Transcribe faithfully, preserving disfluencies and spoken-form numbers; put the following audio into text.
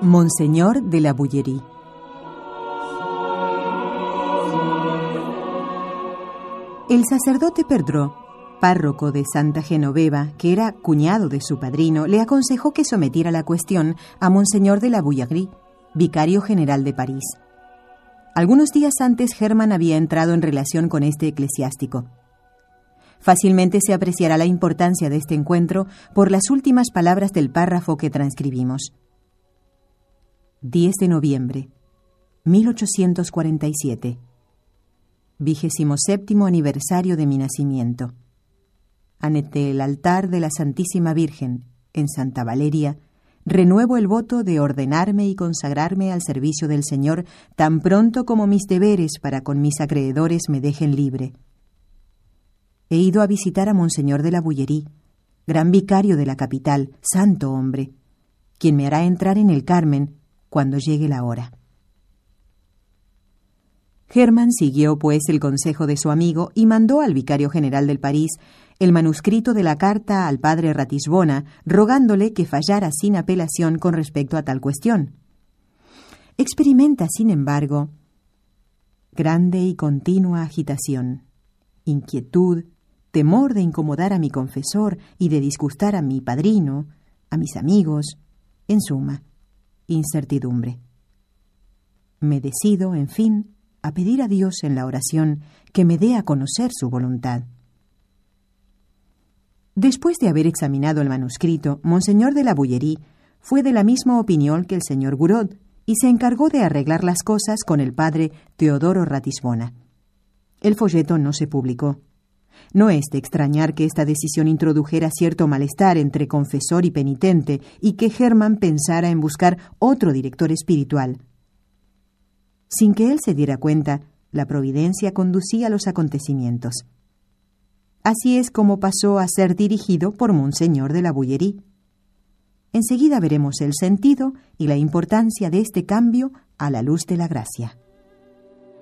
Monseñor de la Bouillerie. El sacerdote Perdreau, párroco de Santa Genoveva, que era cuñado de su padrino, le aconsejó que sometiera la cuestión a Monseñor de la Bouillerie, vicario general de París. Algunos días antes, Hermann había entrado en relación con este eclesiástico. Fácilmente se apreciará la importancia de este encuentro por las últimas palabras del párrafo que transcribimos. diez de noviembre, mil ochocientos cuarenta y siete. Vigésimo séptimo aniversario de mi nacimiento. Ante el altar de la Santísima Virgen, en Santa Valeria, renuevo el voto de ordenarme y consagrarme al servicio del Señor tan pronto como mis deberes para con mis acreedores me dejen libre. He ido a visitar a Monseñor de la Bouillerie, gran vicario de la capital, santo hombre, quien me hará entrar en el Carmen cuando llegue la hora. Hermann siguió, pues, el consejo de su amigo y mandó al vicario general del París el manuscrito de la carta al padre Ratisbona, rogándole que fallara sin apelación con respecto a tal cuestión. Experimenta, sin embargo, grande y continua agitación, inquietud, temor de incomodar a mi confesor y de disgustar a mi padrino, a mis amigos, en suma, incertidumbre. Me decido, en fin, a pedir a Dios en la oración que me dé a conocer su voluntad. Después de haber examinado el manuscrito, Monseñor de la Bouillerie fue de la misma opinión que el señor Gouraud y se encargó de arreglar las cosas con el padre Teodoro Ratisbona. El folleto no se publicó. No es de extrañar que esta decisión introdujera cierto malestar entre confesor y penitente y que Hermann pensara en buscar otro director espiritual. Sin que él se diera cuenta, la providencia conducía los acontecimientos. Así es como pasó a ser dirigido por Monseñor de la Bouillerie. Enseguida veremos el sentido y la importancia de este cambio a la luz de la gracia.